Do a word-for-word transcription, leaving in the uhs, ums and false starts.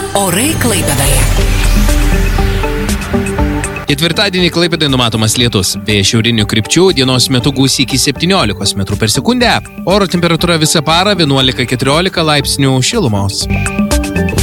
Orai Klaipėdoje. Ketvirtadienį Klaipėdai numatomas lietus. Vėjas šiaurinių krypčių, dienos metu gūsiai iki septyniolikos metrų per sekundę. Oro temperatūra visą parą vienuolika keturiolika laipsnių šilumos.